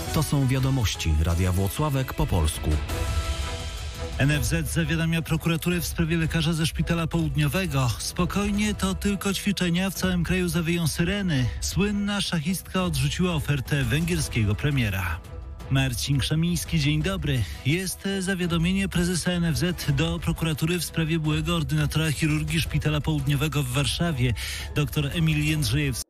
To są wiadomości Radia Włocławek po polsku. NFZ zawiadamia prokuraturę w sprawie lekarza ze szpitala południowego. Spokojnie, to tylko ćwiczenia, w całym kraju zawieją syreny. Słynna szachistka odrzuciła ofertę węgierskiego premiera. Marcin Krzemiński, dzień dobry. Jest zawiadomienie prezesa NFZ do prokuratury w sprawie byłego ordynatora chirurgii szpitala południowego w Warszawie, dr Emil Jędrzejewski.